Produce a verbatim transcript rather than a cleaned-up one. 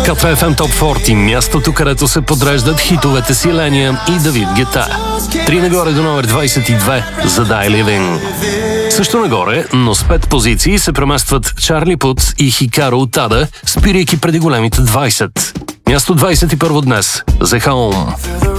Катва еф ем Топ сорок, мястото, където се подреждат хитовете си Ления и Давид Гета. Три нагоре до номер двадесет и две за Die Living. Също нагоре, но с пет позиции се преместват Чарли Пут и Хикаро Утада, спирайки преди големите двадесет. Място двадесет и първо днес за Home.